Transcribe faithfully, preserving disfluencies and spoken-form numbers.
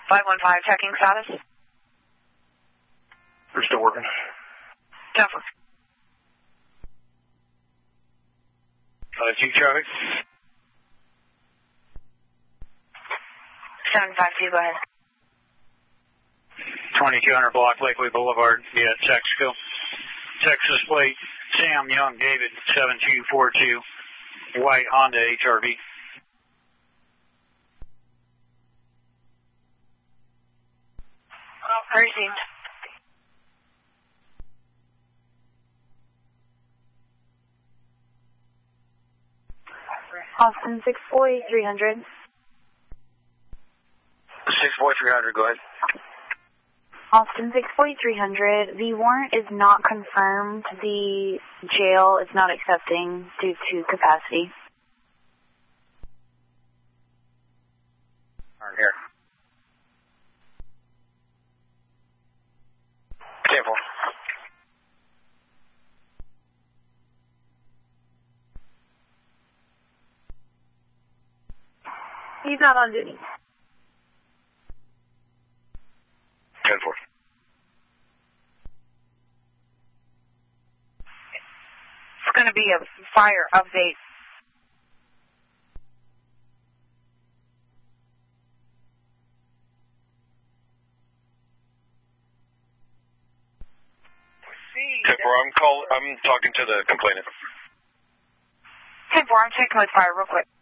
five one five, checking status. We're still working. Denver. five two traffic. seven five two, go ahead. twenty-two hundred block Lakeway Boulevard, yeah, Texaco. Texas plate, Sam Young, David, seven two four two, white Honda H R V. Received. Austin six four three hundred. six four three hundred, go ahead. Austin six four three hundred. The warrant is not confirmed. The jail is not accepting due to capacity. Aren't here. Careful. He's not on duty. ten four. It's going to be a fire update. ten four, I'm call I'm talking to the complainant. ten four, I'm checking with fire real quick.